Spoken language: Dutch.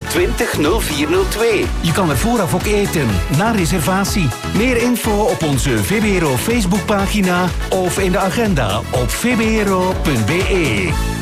20 0402. Je kan er vooraf ook eten, na reservatie. Meer info op onze VBRO Facebookpagina of in de agenda op vbro.be.